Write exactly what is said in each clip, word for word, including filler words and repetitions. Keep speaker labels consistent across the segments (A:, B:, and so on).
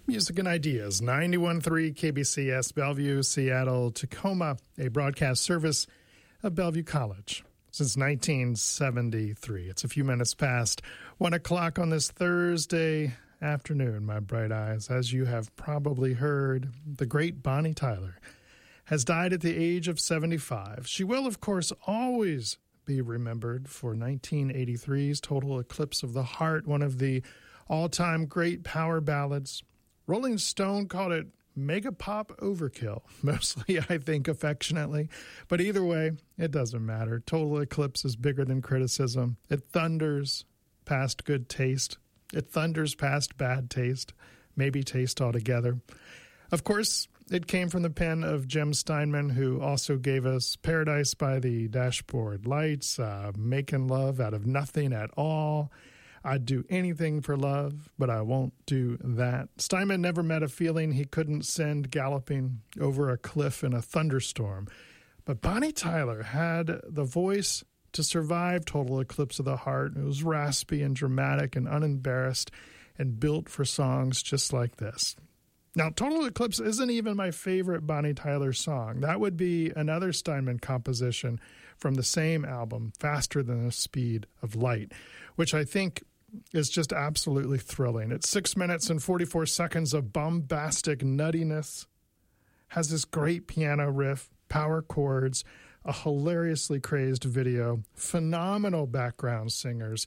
A: Music and Ideas, ninety-one point three K B C S, Bellevue, Seattle, Tacoma, a broadcast service of Bellevue College since nineteen seventy-three. It's a few minutes past one o'clock on this Thursday afternoon, my bright eyes. As you have probably heard, the great Bonnie Tyler has died at the age of seventy-five. She will, of course, always be remembered for nineteen eighty-three's Total Eclipse of the Heart, one of the all-time great power ballads. Rolling Stone called it mega pop overkill, mostly, I think, affectionately. But either way, it doesn't matter. Total Eclipse is bigger than criticism. It thunders past good taste. It thunders past bad taste, maybe taste altogether. Of course, it came from the pen of Jim Steinman, who also gave us Paradise by the Dashboard Lights, uh, Making Love Out of Nothing at All, I'd Do Anything for Love, But I Won't Do That. Steinman never met a feeling he couldn't send galloping over a cliff in a thunderstorm. But Bonnie Tyler had the voice to survive Total Eclipse of the Heart. It was raspy and dramatic and unembarrassed and built for songs just like this. Now, Total Eclipse isn't even my favorite Bonnie Tyler song. That would be another Steinman composition from the same album, Faster Than the Speed of Light, which I think is just absolutely thrilling. It's six minutes and forty-four seconds of bombastic nuttiness, has this great piano riff, power chords, a hilariously crazed video, phenomenal background singers,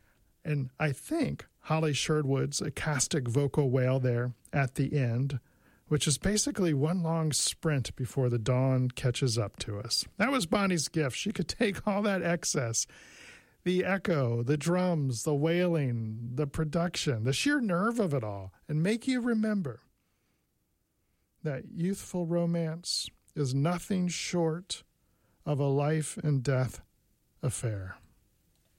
A: and I think Holly Sherwood's acoustic vocal wail there at the end, which is basically one long sprint before the dawn catches up to us. That was Bonnie's gift. She could take all that excess, the echo, the drums, the wailing, the production, the sheer nerve of it all, and make you remember that youthful romance is nothing short of a life and death affair.